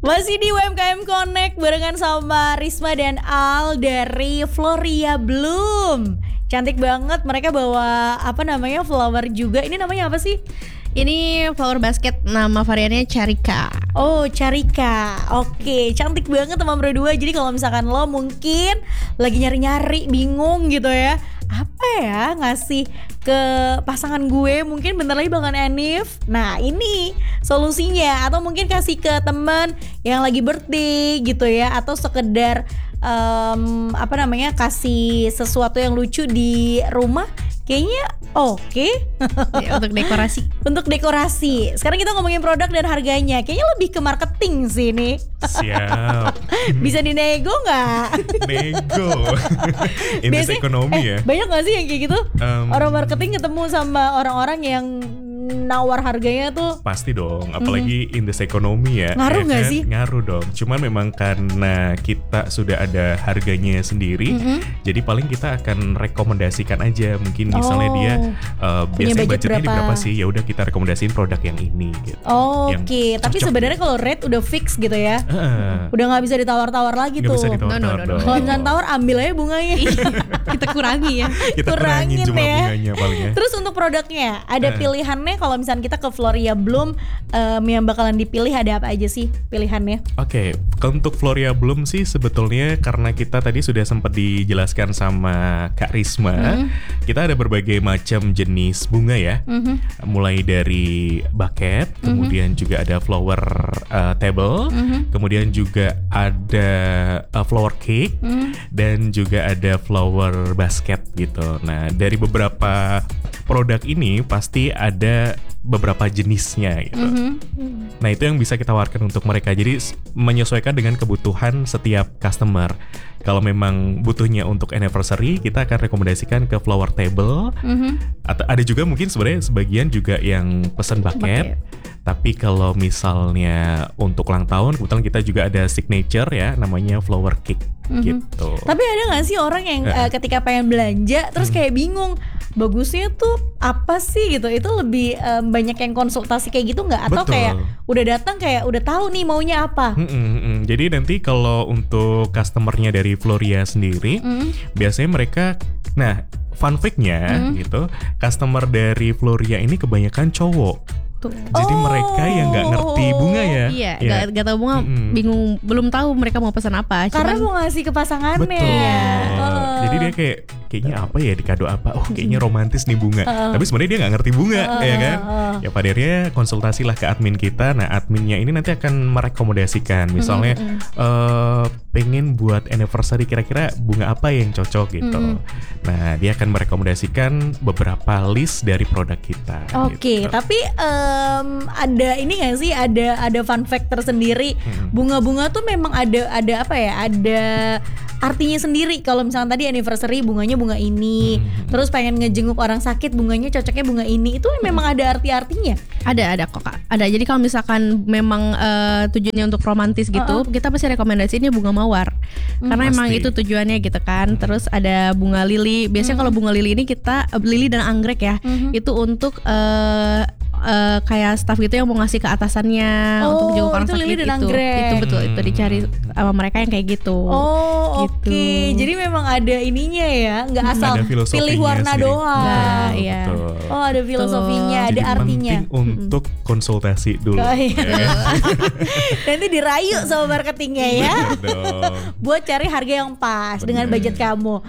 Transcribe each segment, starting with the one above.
Masih di UMKM Connect barengan sama Risma dan Al dari Floria Bloom. Cantik banget, mereka bawa flower juga. Ini namanya apa sih? Ini flower basket, nama variannya Carika. Oh, Carika. Oke, cantik banget teman berdua. Jadi kalau misalkan lo mungkin lagi nyari-nyari, bingung gitu ya, apa ya ngasih ke pasangan gue, mungkin bentar lagi bakalan Anif. Nah, ini solusinya. Atau mungkin kasih ke teman yang lagi birthday gitu ya, atau sekedar kasih sesuatu yang lucu di rumah. Kayaknya oke. Ya, untuk dekorasi. Untuk dekorasi. Sekarang kita ngomongin produk dan harganya. Kayaknya lebih ke marketing sih ini. Siap. Bisa dinego nggak? Nego. Indeks ekonomi ya. Banyak nggak sih yang kayak gitu? Orang marketing ketemu sama orang-orang yang nawar harganya tuh. Pasti dong, apalagi indeks ekonomi ya. Ngaruh nggak sih? Ngaruh dong. Cuman memang karena kita sudah ada harganya sendiri, jadi paling kita akan rekomendasikan aja. Mungkin misalnya dia biasanya budgetnya di berapa sih? Ya udah kita rekomendasiin produk yang ini gitu. Oke. Tapi sebenarnya kalau rate udah fix gitu ya. Udah nggak bisa ditawar-tawar lagi tuh. Bisa ditawar-tawar dong. Kalau misalnya tawar, ambil aja bunganya. Kita kurangi ya. Kita kurangin jumlah bunganya paling ya. Terus untuk produknya ada pilihannya. Kalau misalnya kita ke Floria Bloom, yang bakalan dipilih ada apa aja sih pilihannya? Oke, untuk Floria Bloom sih sebetulnya karena kita tadi sudah sempat dijelaskan sama Kak Risma, kita ada berbagai macam jenis bunga ya, mulai dari bucket, kemudian juga ada flower table, kemudian juga ada flower cake, dan juga ada flower basket gitu. Nah, dari beberapa produk ini pasti ada beberapa jenisnya gitu. Nah, itu yang bisa kita tawarkan untuk mereka. Jadi menyesuaikan dengan kebutuhan setiap customer. Kalau memang butuhnya untuk anniversary, kita akan rekomendasikan ke flower table. Atau ada juga mungkin sebenarnya sebagian juga yang pesan bucket. Tapi kalau misalnya untuk ulang tahun, kebetulan kita juga ada signature ya, namanya flower cake gitu. Tapi ada nggak sih orang yang ketika pengen belanja terus kayak bingung, bagusnya tuh apa sih gitu? Itu lebih banyak yang konsultasi kayak gitu nggak? Atau kayak udah datang kayak udah tahu nih maunya apa? Jadi nanti kalau untuk customernya dari Floria sendiri, biasanya mereka, fun fact-nya gitu, customer dari Floria ini kebanyakan cowok. Jadi mereka yang nggak ngerti bunga ya. Iya, nggak tahu bunga, bingung, belum tahu mereka mau pesan apa. Karena mau ngasih ke pasangannya. Betul. Jadi dia kayaknya apa ya, di kado apa? Oh, kayaknya romantis nih bunga. Tapi sebenarnya dia nggak ngerti bunga, ya kan? Ya pada akhirnya konsultasilah ke admin kita. Nah, adminnya ini nanti akan merekomendasikan. Misalnya pengen buat anniversary, kira-kira bunga apa yang cocok gitu. Nah, dia akan merekomendasikan beberapa list dari produk kita. Oke, gitu. tapi ada ini nggak sih? Ada fun fact tersendiri. Bunga-bunga tuh memang ada apa ya? Ada artinya sendiri. Kalau misalnya tadi anniversary bunganya bunga ini, terus pengen ngejenguk orang sakit bunganya cocoknya bunga ini, itu memang ada arti-artinya. Ada kok Kak. Ada. Jadi kalau misalkan memang tujuannya untuk romantis gitu, kita pasti rekomendasiinnya bunga mawar. Karena emang itu tujuannya gitu kan. Terus ada bunga lili. Biasanya kalau bunga lili ini kita lili dan anggrek ya, itu untuk kayak staff gitu yang mau ngasih ke atasannya untuk jenguk orang sakit lili dan anggrek. Itu betul, itu dicari sama mereka yang kayak gitu. Oke. Jadi memang ada ininya ya, nggak asal pilih warna sendiri. doang. Iya. Ada filosofinya, ada artinya. Penting untuk konsultasi dulu. Nanti dirayu sama marketingnya ya. Buat cari harga yang pas dengan budget kamu.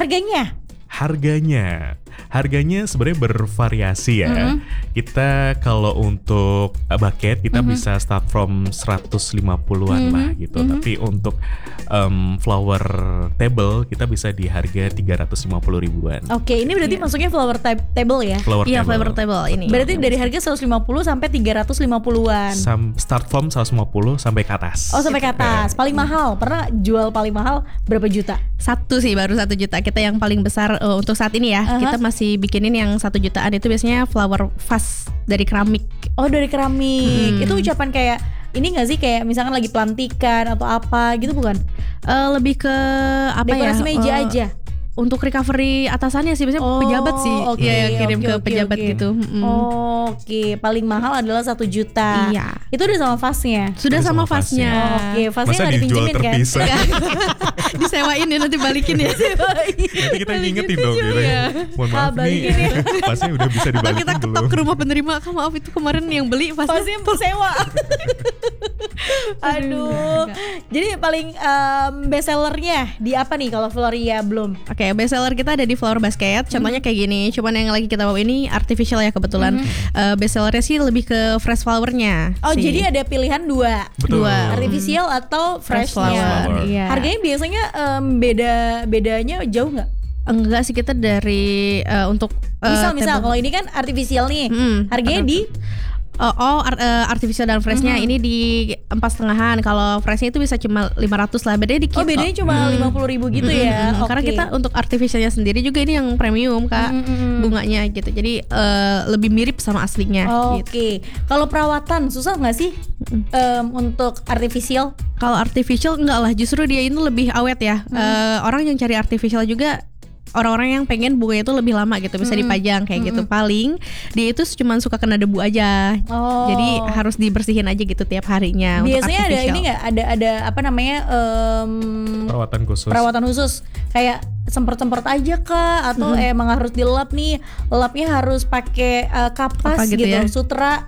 Harganya sebenarnya bervariasi ya. Kita kalau untuk bucket kita bisa start from 150-an lah gitu. Tapi untuk flower table kita bisa di harga 350 ribuan. Oke, ini berarti masuknya flower table ya? Iya, flower table ini. Berarti dari harga 150 sampai 350-an. Start from 150 sampai ke atas. Oh, sampai ke atas. Paling mahal, pernah jual paling mahal berapa juta? Baru 1 juta. Kita yang paling besar untuk saat ini ya. Kita masih bikinin yang 1 jutaan, itu biasanya flower vase dari keramik. Oh, dari keramik. Itu ucapan kayak ini nggak sih, kayak misalkan lagi pelantikan atau apa gitu, bukan? Lebih ke apa dekorasi ya? Meja aja. Untuk recovery atasannya sih biasanya pejabat sih. Kirim ke pejabat gitu. Oke, paling mahal adalah 1 juta. Iya. Itu udah sama fasnya. Sudah Udah sama sama fasnya. fasnya. Oke, fasnya Masa nggak dijual dipinjemin kan? terpisah? Disewain ya, nanti balikin ya. Nanti kita ngingetin dong gitu ya. Mohon maaf balikin nih, pasnya udah bisa Atau dibalikin kita ketok belum? ke rumah penerima, "Kak, maaf itu kemarin yang beli Fasnya sewa. Aduh. Jadi paling best sellernya di apa nih kalau Floria belum? Oke, best seller kita ada di flower basket. Contohnya kayak gini. Cuman yang lagi kita bawa ini artificial ya kebetulan. Best sellernya sih lebih ke fresh flowernya. Oh, sih. jadi ada pilihan dua. Betul. Dua. Artificial atau Fresh freshnya. flower. Iya. Harganya biasanya bedanya jauh nggak? Enggak sih, kita dari untuk Misal table- kalau ini kan artificial nih, harganya di artificial dan freshnya ini di 4,5-an. Kalau freshnya itu bisa cuma 500 lah. Bedanya dikit. bedanya cuma 50.000 gitu ya. Karena Oke. kita untuk artificialnya sendiri juga ini yang premium Kak, bunganya gitu. Jadi lebih mirip sama aslinya. Oke. Gitu. Kalau perawatan susah nggak sih untuk artificial? Kalau artificial enggak lah, justru dia itu lebih awet ya. Orang yang cari artificial juga orang-orang yang pengen bunganya itu lebih lama gitu, bisa dipajang kayak gitu. Paling dia itu cuma suka kena debu aja. Oh. Jadi harus dibersihin aja gitu tiap harinya. Biasanya untuk ada artificial. ini nggak? Ada apa namanya? Perawatan khusus. Perawatan khusus kayak semprot-semprot aja kah atau emang harus dilap nih, lapnya harus pakai kapas Apa gitu gitu, ya? sutra.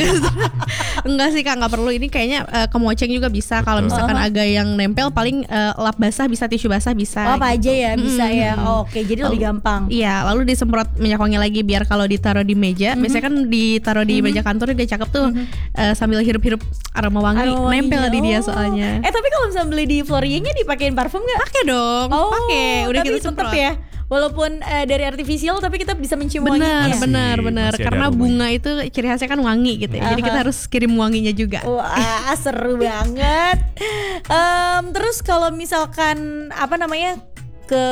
Enggak sih Kak, nggak perlu. Ini kayaknya kemoceng juga bisa. Kalau misalkan agak yang nempel, paling lap basah bisa, tisu basah bisa. Oh, apa gitu. aja ya bisa ya. Oke, jadi lebih gampang. Iya, lalu disemprot minyak wangi lagi biar kalau ditaruh di meja, biasanya kan ditaruh di meja kantor dia cakep tuh, sambil hirup-hirup aroma wangi, Aroma nempel wanginya. di dia Oh. soalnya. Tapi kalau misalnya beli di Florianya dipakein parfum nggak? Pakai dong, pakai. Udah tapi kita tetap semprot. ya. Walaupun dari artificial tapi kita bisa mencium wanginya. Benar. Masih ada Karena aromanya. bunga itu ciri khasnya kan wangi gitu ya. Jadi kita harus kirim wanginya juga. Wah, seru banget. Terus kalau misalkan apa namanya ke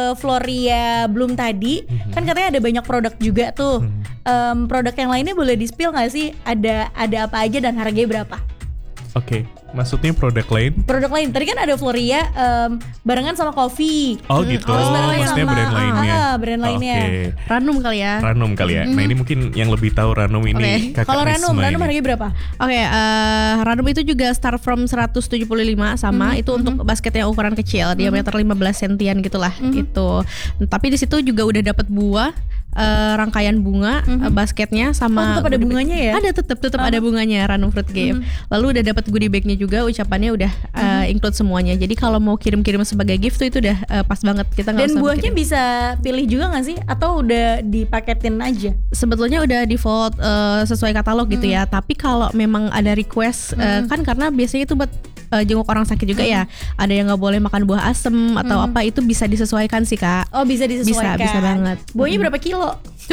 Floria Bloom tadi, kan katanya ada banyak produk juga tuh. Produk yang lainnya boleh di-spill nggak sih? Ada apa aja dan harganya berapa? Oke, maksudnya produk lain? Produk lain tadi kan ada Floria barengan sama Coffee. Oh gitu, Terus barengan maksudnya sama brand lainnya. brand lainnya. Oke, Ranum kali ya. Ranum kali ya. Nah ini mungkin yang lebih tahu Ranum ini Kakak Kalau Ranum Risma ini. harganya berapa? Oke, Ranum itu juga start from 175 sama itu untuk basket yang ukuran kecil, diameter 15 sentian gitulah itu. Tapi di situ juga udah dapat buah, rangkaian bunga, basketnya sama. tetap ada goodie bag. bunganya ya? Ada tetap ada bunganya Ranum Fruit Game. Lalu udah dapat goodie bagnya juga, ucapannya udah include semuanya. Jadi kalau mau kirim-kirim sebagai gift tuh itu udah pas banget, kita nggak Dan usah buahnya mikirin. bisa pilih juga nggak sih? Atau udah dipaketin aja? Sebetulnya udah default sesuai katalog gitu ya. Tapi kalau memang ada request kan karena biasanya itu buat jenguk orang sakit juga ya. Ada yang nggak boleh makan buah asem atau apa, itu bisa disesuaikan sih Kak. Oh, bisa disesuaikan. Bisa banget. Buahnya berapa kilo?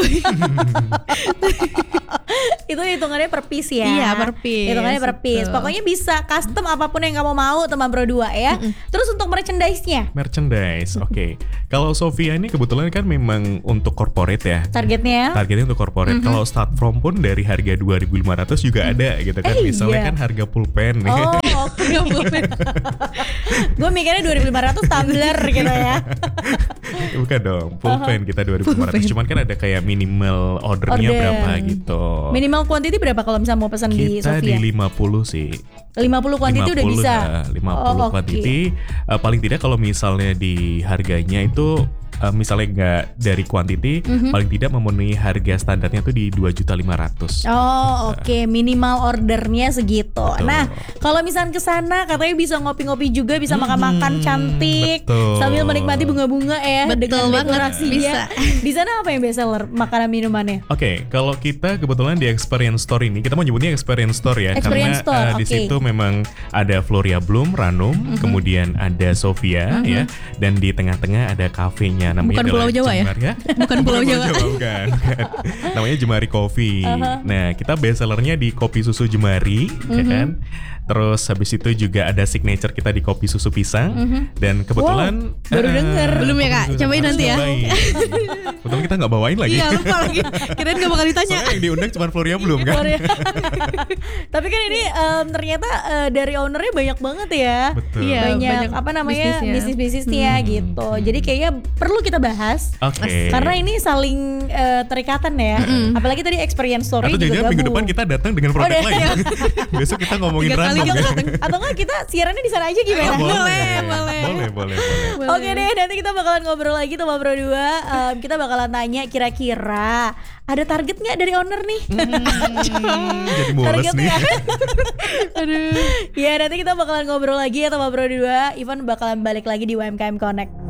Itu hitungannya per piece ya. Iya, per piece, Hitungannya per piece. betul. Pokoknya bisa custom apapun yang kamu mau teman Bro 2 ya. Terus untuk merchandise-nya Merchandise, oke. Kalau Sofia ini kebetulan kan memang untuk corporate ya. targetnya Targetnya untuk corporate. Kalau start from pun dari harga 2.500 juga ada gitu kan. Misalnya iya. kan harga pulpen nih. Oh, oke. Gue mikirnya 2.500 tumbler gitu ya. Bukan dong, pulpen kita 2.500. Cuman kan ada kayak minimal ordernya Order. berapa gitu. Minimal quantity berapa kalau misalnya mau pesan di Kita Sofia? di 50 sih. 50 quantity udah bisa. 50 Oh, oke. quantity. Paling tidak kalau misalnya di harganya itu misalnya nggak dari quantity, paling tidak memenuhi harga standarnya tuh di 2.500.000. Oh, oke. Minimal ordernya segitu. Betul. Nah, kalau misalnya ke sana katanya bisa ngopi-ngopi juga, bisa makan-makan cantik betul. sambil menikmati bunga-bunga ya. Betul dengan banget, dekorasinya. bisa. Di sana apa yang best seller makanan minumannya? Oke, kalau kita kebetulan di Experience Store ini, kita mau nyebutnya Experience Store ya, Experience karena Store, di oke. situ memang ada Floria Bloom, Ranum, kemudian ada Sofia ya, dan di tengah-tengah ada kafenya namanya Bukan Pulau Jawa ya? Jemari, Bukan Pulau Jawa. bukan. Namanya Jemari Coffee. Nah, kita best sellernya di kopi susu Jemari, ya kan? Terus habis itu juga ada signature kita di kopi susu pisang, dan kebetulan baru denger. Belum ya, Kak? Cobain Harus nanti ya. cobain. Kebetulan kita nggak bawain lagi. Iya, lupa lagi. Kirain gak bakal ditanya. Soalnya yang diundang cuma Floria belum kan? Floria. Tapi kan ini ternyata dari ownernya banyak banget ya. Betul. Iya, banyak banyak apa namanya bisnisnya. bisnisnya gitu. Jadi kayaknya perlu perlu kita bahas. Oke. Karena ini saling terikatan ya. Apalagi tadi experience story Atau juga jangan minggu gabung. depan kita datang dengan produk deh, lain. Besok kita ngomongin 3 kali random ya. Atau enggak kita siarannya di sana aja gimana? Boleh. Oke deh, nanti kita bakalan ngobrol lagi sama Bro 2. Kita bakalan tanya kira-kira ada target nggak dari owner nih? Jadi mules nih. Aduh. Ya nanti kita bakalan ngobrol lagi ya sama Bro 2. Ivan bakalan balik lagi di UMKM Connect.